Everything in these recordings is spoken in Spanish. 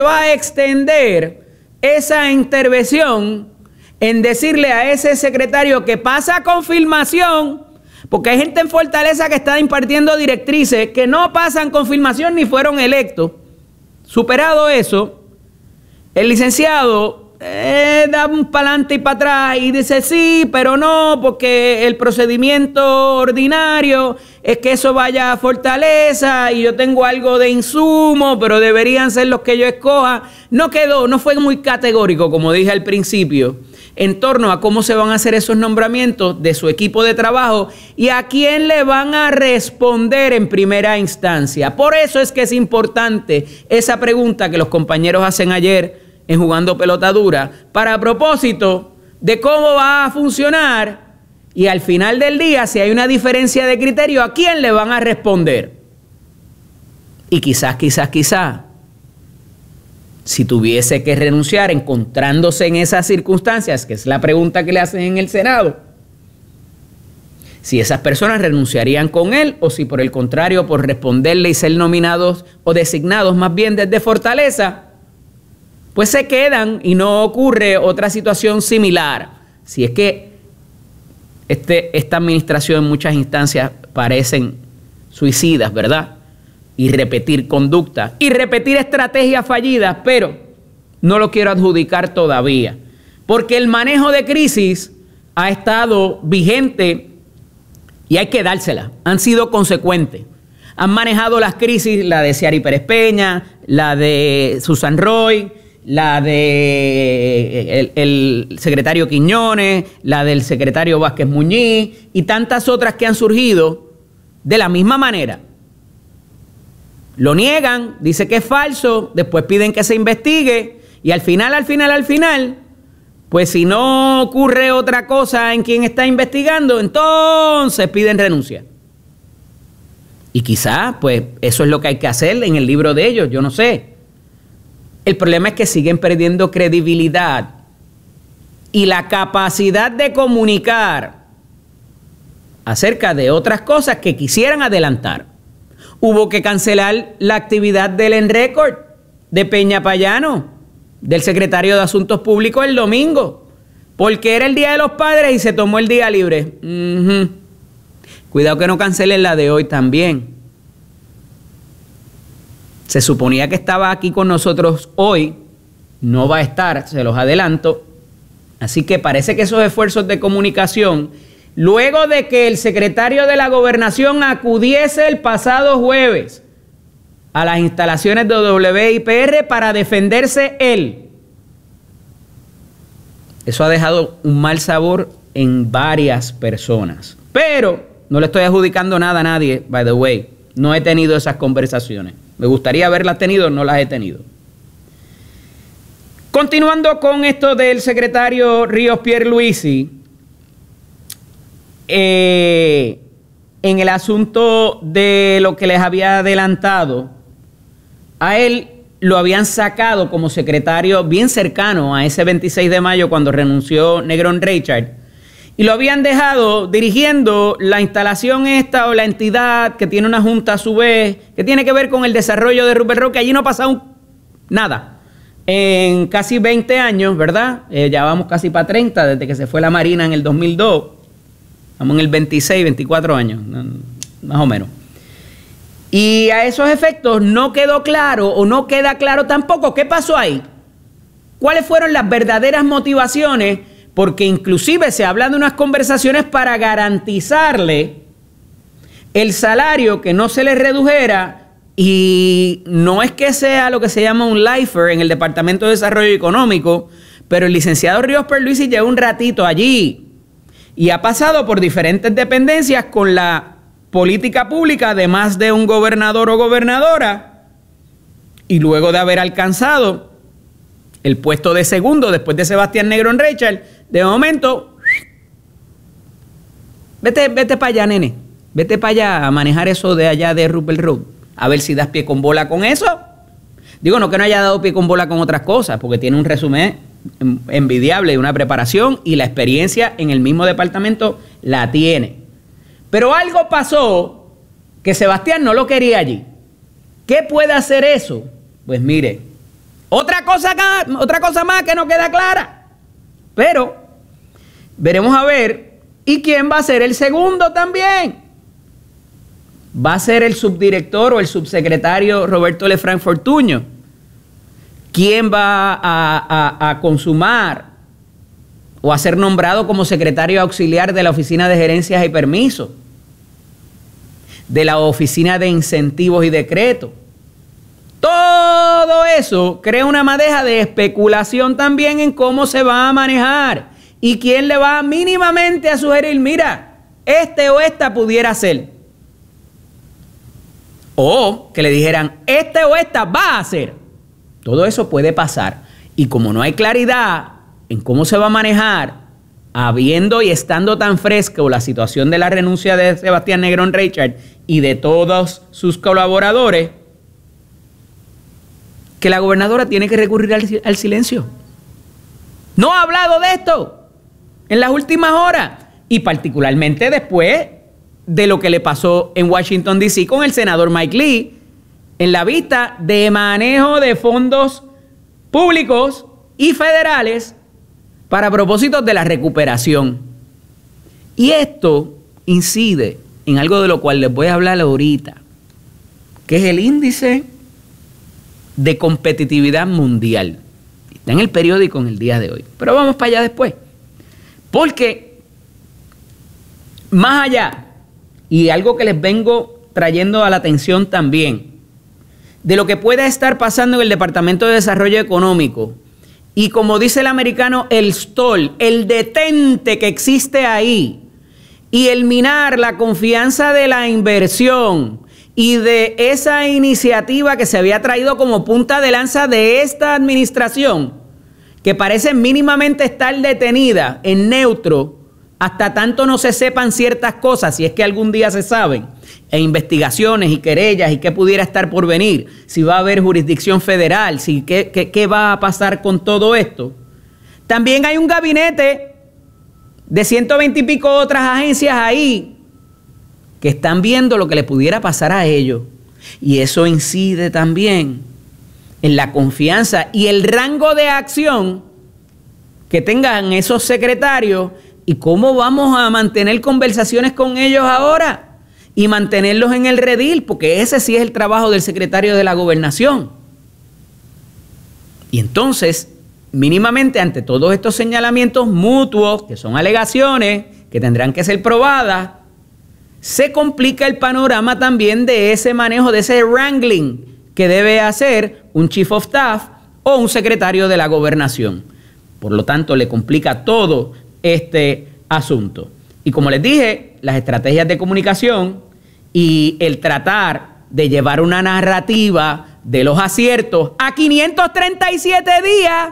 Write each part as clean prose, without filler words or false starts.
va a extender esa intervención en decirle a ese secretario que pasa confirmación, porque hay gente en Fortaleza que está impartiendo directrices que no pasan confirmación ni fueron electos. Superado eso, el licenciado da un para adelante y para atrás y dice sí, pero no, porque el procedimiento ordinario es que eso vaya a Fortaleza y yo tengo algo de insumo, pero deberían ser los que yo escoja. No fue muy categórico, como dije al principio, en torno a cómo se van a hacer esos nombramientos de su equipo de trabajo y a quién le van a responder en primera instancia. Por eso es que es importante esa pregunta que los compañeros hacen ayer en Jugando Pelota Dura, para propósito de cómo va a funcionar y al final del día, si hay una diferencia de criterio, ¿a quién le van a responder? Y quizás, si tuviese que renunciar encontrándose en esas circunstancias, que es la pregunta que le hacen en el Senado, si esas personas renunciarían con él o si por el contrario, por responderle y ser nominados o designados más bien desde Fortaleza, pues se quedan y no ocurre otra situación similar. Si es que esta administración en muchas instancias parecen suicidas, ¿verdad? Y repetir conductas y repetir estrategias fallidas, pero no lo quiero adjudicar todavía, porque el manejo de crisis ha estado vigente y hay que dársela. Han sido consecuentes. Han manejado las crisis, la de Ciary Pérez Peña, la de Susan Roy, la de el secretario Quiñones, la del secretario Vázquez Muñiz y tantas otras que han surgido de la misma manera. Lo niegan, dice que es falso, después piden que se investigue y al final, pues si no ocurre otra cosa en quien está investigando, entonces piden renuncia. Y quizás, pues eso es lo que hay que hacer en el libro de ellos, yo no sé. El problema es que siguen perdiendo credibilidad y la capacidad de comunicar acerca de otras cosas que quisieran adelantar. Hubo que cancelar la actividad del ENRECORD de Peña Payano, del secretario de Asuntos Públicos, el domingo, porque era el Día de los Padres y se tomó el día libre. Cuidado que no cancelen la de hoy también. Se suponía que estaba aquí con nosotros hoy, no va a estar, se los adelanto. Así que parece que esos esfuerzos de comunicación, luego de que el secretario de la Gobernación acudiese el pasado jueves a las instalaciones de WIPR para defenderse él, eso ha dejado un mal sabor en varias personas. Pero no le estoy adjudicando nada a nadie, by the way. No he tenido esas conversaciones. Me gustaría haberlas tenido, no las he tenido. Continuando con esto del secretario Ríos Pierluisi, en el asunto de lo que les había adelantado, a él lo habían sacado como secretario bien cercano a ese 26 de mayo cuando renunció Negrón Richard. Y lo habían dejado dirigiendo la instalación esta o la entidad que tiene una junta a su vez, que tiene que ver con el desarrollo de Rupert Roque. Allí no ha pasado nada en casi 20 años, ¿verdad? Ya vamos casi para 30 desde que se fue la Marina en el 2002. Estamos en el 26, 24 años, más o menos. Y a esos efectos no quedó claro o no queda claro tampoco qué pasó ahí. ¿Cuáles fueron las verdaderas motivaciones? Porque inclusive se habla de unas conversaciones para garantizarle el salario, que no se le redujera, y no es que sea lo que se llama un lifer en el Departamento de Desarrollo Económico, pero el licenciado Ríos Pierluisi lleva un ratito allí y ha pasado por diferentes dependencias con la política pública de más de un gobernador o gobernadora, y luego de haber alcanzado el puesto de segundo después de Sebastián Negrón Richard, de momento, vete para allá, nene. Vete para allá a manejar eso de allá de Rupert Road. A ver si das pie con bola con eso. Digo, no que no haya dado pie con bola con otras cosas, porque tiene un resumen envidiable, una preparación y la experiencia en el mismo departamento la tiene. Pero algo pasó que Sebastián no lo quería allí. ¿Qué puede hacer eso? Pues mire, Otra cosa más que no queda clara. Pero veremos a ver. ¿Y quién va a ser el segundo también? ¿Va a ser el subdirector o el subsecretario Roberto Lefranc Fortuño? ¿Quién va a consumar o a ser nombrado como secretario auxiliar de la Oficina de Gerencias y Permisos, de la Oficina de Incentivos y Decretos? Todo eso crea una madeja de especulación también en cómo se va a manejar y quién le va mínimamente a sugerir, mira, este o esta pudiera ser. O que le dijeran, este o esta va a ser. Todo eso puede pasar. Y como no hay claridad en cómo se va a manejar, habiendo y estando tan fresco la situación de la renuncia de Sebastián Negrón Richard y de todos sus colaboradores, que la gobernadora tiene que recurrir al silencio. No ha hablado de esto en las últimas horas y particularmente después de lo que le pasó en Washington, D.C. con el senador Mike Lee en la vista de manejo de fondos públicos y federales para propósitos de la recuperación. Y esto incide en algo de lo cual les voy a hablar ahorita, que es el índice de competitividad mundial. Está en el periódico en el día de hoy. Pero vamos para allá después. Porque más allá, y algo que les vengo trayendo a la atención también, de lo que pueda estar pasando en el Departamento de Desarrollo Económico, y como dice el americano, el stall, el detente que existe ahí, y el minar la confianza de la inversión y de esa iniciativa que se había traído como punta de lanza de esta administración, que parece mínimamente estar detenida en neutro hasta tanto no se sepan ciertas cosas, si es que algún día se saben, e investigaciones y querellas y qué pudiera estar por venir, si va a haber jurisdicción federal, si qué va a pasar con todo esto. También hay un gabinete de 120 y pico otras agencias ahí que están viendo lo que le pudiera pasar a ellos. Y eso incide también en la confianza y el rango de acción que tengan esos secretarios y cómo vamos a mantener conversaciones con ellos ahora y mantenerlos en el redil, porque ese sí es el trabajo del secretario de la Gobernación. Y entonces, mínimamente ante todos estos señalamientos mutuos, que son alegaciones, que tendrán que ser probadas, se complica el panorama también de ese manejo, de ese wrangling que debe hacer un chief of staff o un secretario de la Gobernación. Por lo tanto, le complica todo este asunto. Y como les dije, las estrategias de comunicación y el tratar de llevar una narrativa de los aciertos a 537 días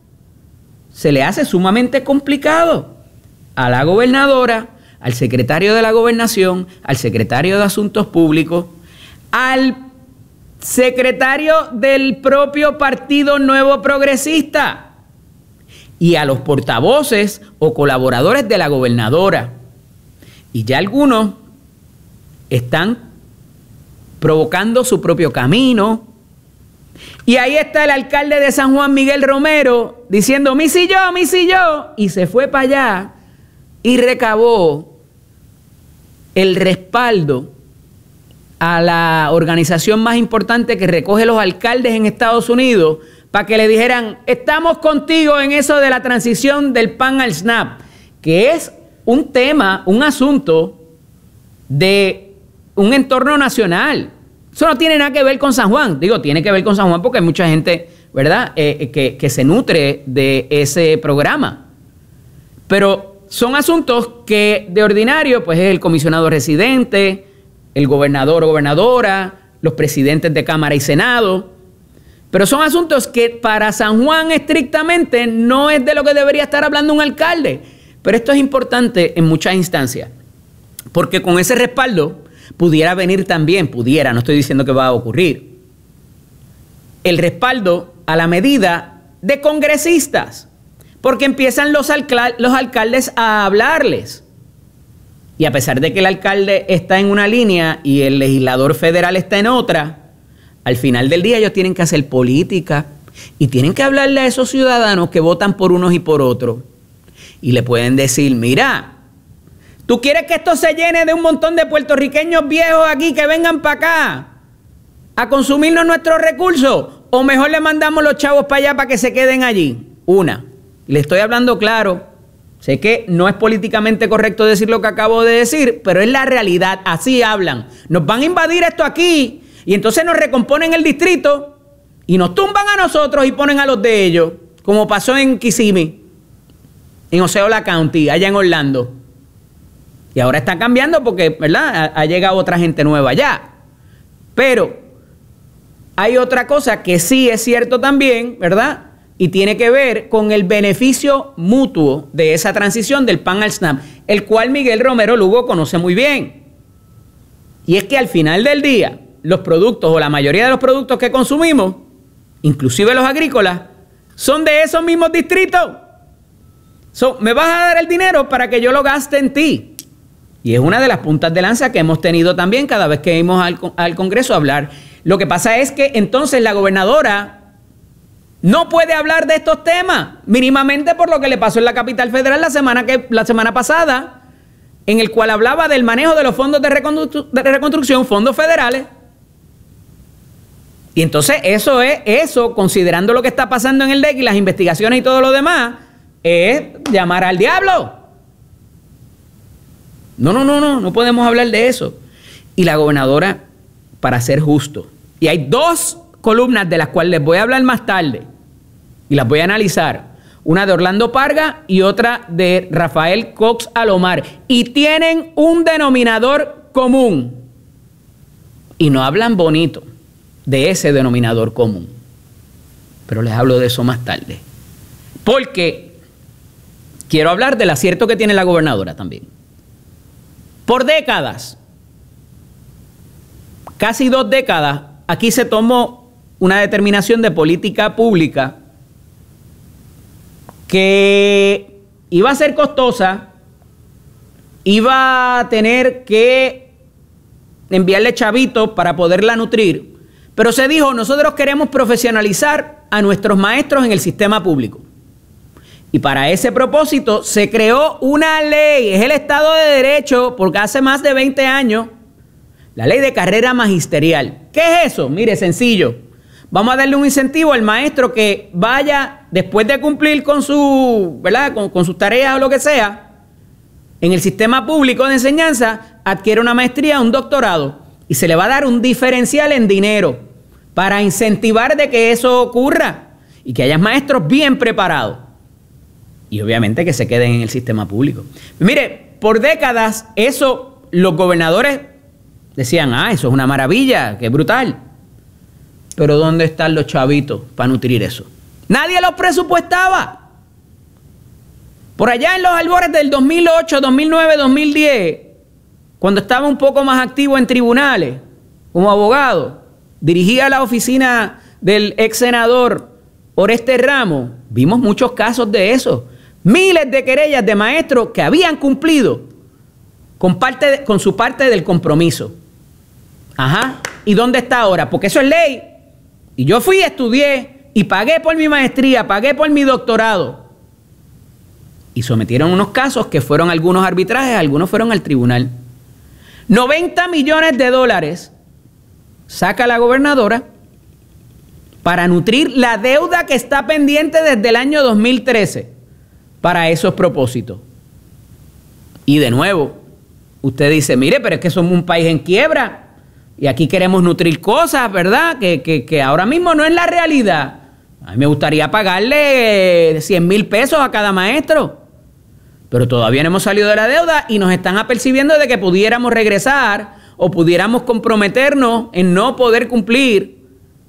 se le hace sumamente complicado a la gobernadora, al secretario de la Gobernación, al secretario de Asuntos Públicos, al secretario del propio Partido Nuevo Progresista y a los portavoces o colaboradores de la gobernadora. Y ya algunos están provocando su propio camino. Y ahí está el alcalde de San Juan, Miguel Romero, diciendo, mi si yo, y se fue para allá y recabó el respaldo a la organización más importante que recoge los alcaldes en Estados Unidos para que le dijeran, estamos contigo en eso de la transición del PAN al SNAP, que es un tema, un asunto de un entorno nacional. Eso no tiene nada que ver con San Juan. Digo, tiene que ver con San Juan porque hay mucha gente, ¿verdad?, que se nutre de ese programa. Pero son asuntos que de ordinario, pues es el comisionado residente, el gobernador o gobernadora, los presidentes de Cámara y Senado. Pero son asuntos que para San Juan estrictamente no es de lo que debería estar hablando un alcalde. Pero esto es importante en muchas instancias, porque con ese respaldo pudiera venir también, no estoy diciendo que va a ocurrir, el respaldo a la medida de congresistas, porque empiezan los alcaldes a hablarles. Y a pesar de que el alcalde está en una línea y el legislador federal está en otra, al final del día ellos tienen que hacer política Y tienen que hablarle a esos ciudadanos que votan por unos y por otros. Y le pueden decir, mira, ¿tú quieres que esto se llene de un montón de puertorriqueños viejos aquí que vengan para acá a consumirnos nuestros recursos? ¿O mejor le mandamos los chavos para allá para que se queden allí? Le estoy hablando claro. Sé que no es políticamente correcto decir lo que acabo de decir, pero es la realidad. Así hablan. Nos van a invadir esto aquí y entonces nos recomponen el distrito y nos tumban a nosotros y ponen a los de ellos, como pasó en Kissimmee, en Osceola County, allá en Orlando. Y ahora está cambiando porque, ¿verdad?, ha llegado otra gente nueva allá. Pero hay otra cosa que sí es cierto también, ¿verdad?, y tiene que ver con el beneficio mutuo de esa transición del PAN al SNAP, el cual Miguel Romero Lugo conoce muy bien. Y es que al final del día, los productos o la mayoría de los productos que consumimos, inclusive los agrícolas, son de esos mismos distritos. Me vas a dar el dinero para que yo lo gaste en ti. Y es una de las puntas de lanza que hemos tenido también cada vez que íbamos al Congreso a hablar. Lo que pasa es que entonces la gobernadora no puede hablar de estos temas, mínimamente por lo que le pasó en la capital federal la semana pasada, en el cual hablaba del manejo de los fondos de reconstrucción, fondos federales. Y entonces eso, considerando lo que está pasando en el DEC y las investigaciones y todo lo demás, es llamar al diablo. No podemos hablar de eso. Y la gobernadora, para ser justo, y hay dos columnas de las cuales les voy a hablar más tarde y las voy a analizar, una de Orlando Parga y otra de Rafael Cox Alomar, y tienen un denominador común y no hablan bonito de ese denominador común, pero les hablo de eso más tarde porque quiero hablar del acierto que tiene la gobernadora también. Por décadas, casi 2 décadas, aquí se tomó una determinación de política pública que iba a ser costosa, iba a tener que enviarle chavitos para poderla nutrir, pero se dijo, nosotros queremos profesionalizar a nuestros maestros en el sistema público. Y para ese propósito se creó una ley, es el Estado de Derecho, porque hace más de 20 años, la ley de carrera magisterial. ¿Qué es eso? Mire, sencillo. Vamos a darle un incentivo al maestro que vaya, después de cumplir con su, ¿verdad?, con sus tareas o lo que sea, en el sistema público de enseñanza, adquiere una maestría, un doctorado, y se le va a dar un diferencial en dinero para incentivar de que eso ocurra y que haya maestros bien preparados. Y obviamente que se queden en el sistema público. Mire, por décadas eso, los gobernadores decían, eso es una maravilla, qué brutal. Pero ¿dónde están los chavitos para nutrir eso? Nadie los presupuestaba. Por allá en los albores del 2008, 2009, 2010, cuando estaba un poco más activo en tribunales, como abogado, dirigía la oficina del ex senador Oreste Ramos, vimos muchos casos de eso. Miles de querellas de maestros que habían cumplido con su parte del compromiso. ¿Y dónde está ahora? Porque eso es ley. Y yo fui, estudié y pagué por mi maestría, pagué por mi doctorado. Y sometieron unos casos que fueron algunos arbitrajes, algunos fueron al tribunal. 90 millones de dólares saca la gobernadora para nutrir la deuda que está pendiente desde el año 2013 para esos propósitos. Y de nuevo, usted dice, mire, pero es que somos un país en quiebra y aquí queremos nutrir cosas, ¿verdad?, que ahora mismo no es la realidad. A mí me gustaría pagarle 100,000 pesos a cada maestro, pero todavía no hemos salido de la deuda y nos están apercibiendo de que pudiéramos regresar o pudiéramos comprometernos en no poder cumplir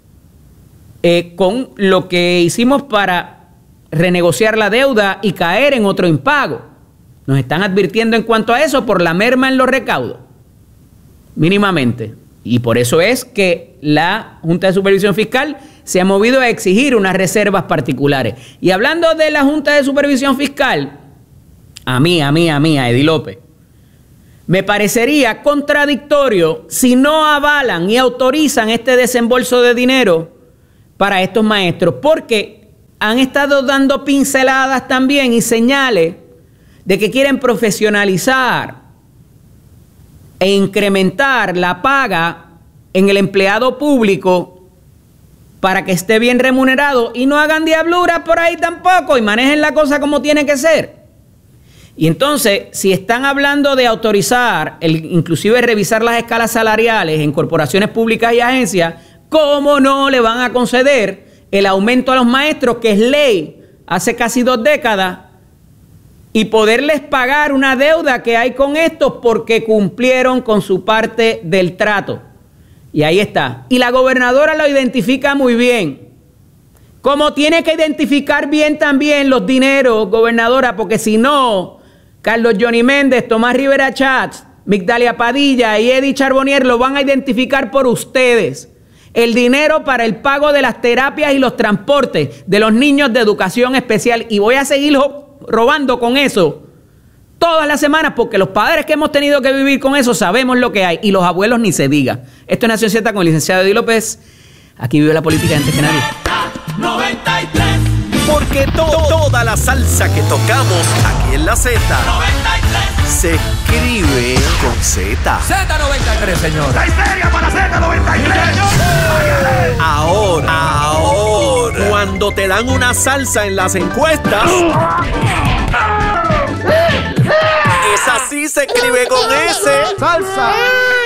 con lo que hicimos para renegociar la deuda y caer en otro impago. Nos están advirtiendo en cuanto a eso por la merma en los recaudos, mínimamente. Y por eso es que la Junta de Supervisión Fiscal se ha movido a exigir unas reservas particulares. Y hablando de la Junta de Supervisión Fiscal, a mí, Eddie López, me parecería contradictorio si no avalan y autorizan este desembolso de dinero para estos maestros, porque han estado dando pinceladas también y señales de que quieren profesionalizar e incrementar la paga en el empleado público para que esté bien remunerado y no hagan diabluras por ahí tampoco y manejen la cosa como tiene que ser. Y entonces, si están hablando de autorizar, inclusive revisar las escalas salariales en corporaciones públicas y agencias, ¿cómo no le van a conceder el aumento a los maestros, que es ley hace casi 2 décadas, y poderles pagar una deuda que hay con estos porque cumplieron con su parte del trato? Y ahí está. Y la gobernadora lo identifica muy bien. Como tiene que identificar bien también los dineros, gobernadora, porque si no, Carlos Johnny Méndez, Tomás Rivera Chats, Migdalia Padilla y Eddie Charbonnier lo van a identificar por ustedes. El dinero para el pago de las terapias y los transportes de los niños de educación especial. Y voy a seguir robando con eso todas las semanas, porque los padres que hemos tenido que vivir con eso sabemos lo que hay, y los abuelos ni se diga. Esto es Nación Z con el licenciado Eddie López. Aquí vive la política antes que nadie. 93. Porque toda la salsa que tocamos aquí en la Z se escribe con Z. Z93, señor. ¡La histeria para Z93! Ahora, cuando te dan una salsa en las encuestas, esa sí se escribe con S. ¡Salsa!